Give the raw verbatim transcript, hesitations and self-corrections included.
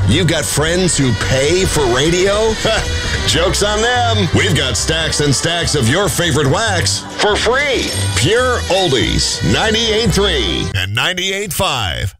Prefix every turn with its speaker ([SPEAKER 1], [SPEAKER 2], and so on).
[SPEAKER 1] You got friends who pay for radio? Joke's on them. We've got stacks and stacks of your favorite wax for free. Pure Oldies, ninety-eight point three and ninety-eight point five.